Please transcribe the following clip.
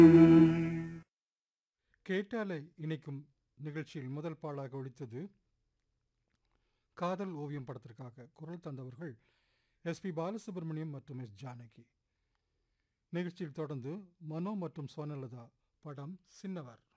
கேட்டாலை இணைக்கும் நிகழ்ச்சியில் முதல் பாடலாக ஒலித்தது காதல் ஓவியம் படத்திற்காக குரல் தந்தவர்கள் எஸ்பி பாலசுப்ரமணியம் மற்றும் எஸ் ஜானகி. நிகழ்ச்சியில் தொடர்ந்து மனோ மற்றும் சுவர்ணலதா படம் சின்னவர்.